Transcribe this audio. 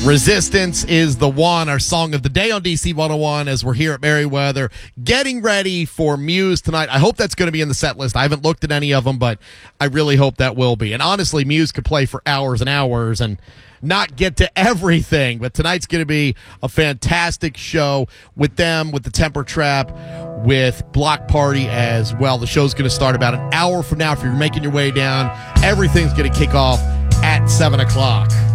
Resistance is the one, our song of the day on DC 101 as we're here at Merriweather getting ready for Muse tonight. I hope that's going to be in the set list. I haven't looked at any of them, but I really hope that will be. And honestly, Muse could play for hours and hours and not get to everything, but tonight's going to be a fantastic show with them, with the Temper Trap, with Block Party as well. The show's going to start about an hour from now. If you're making your way down, everything's going to kick off at 7 o'clock.